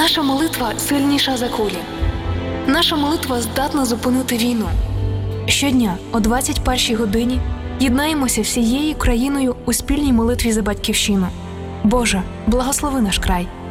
Наша молитва сильніша за кулі. Наша молитва здатна зупинити війну. Щодня о 21-й годині єднаємося всією країною у спільній молитві за Батьківщину. Боже, благослови наш край.